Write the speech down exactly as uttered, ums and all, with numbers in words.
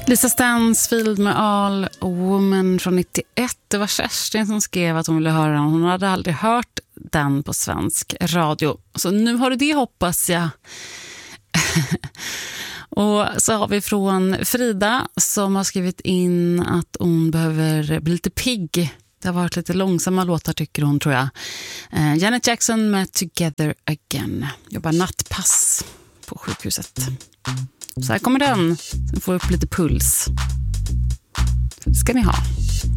Lisa Stansfield med All Woman från nittioett. Det var Kerstin som skrev att hon ville höra den. Hon hade aldrig hört den på svensk radio. Så nu har du det, hoppas jag. Och så har vi från Frida som har skrivit in att hon behöver bli lite pigg. Det har varit lite långsamma låtar, tycker hon, tror jag. Eh, Janet Jackson med Together Again. Jobbar nattpass på sjukhuset. Så här kommer den. Sen får vi upp lite puls. Det ska ni ha.